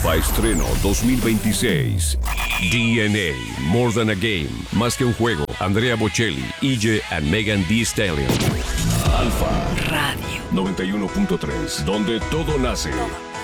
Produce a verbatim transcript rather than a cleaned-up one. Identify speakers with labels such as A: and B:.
A: Alfa Estreno dos mil veintiséis. D N A, More Than a Game, Más que un juego. Andrea Bocelli, E J and Megan Thee Stallion. Alfa
B: Radio
A: noventa y uno punto tres, donde todo nace.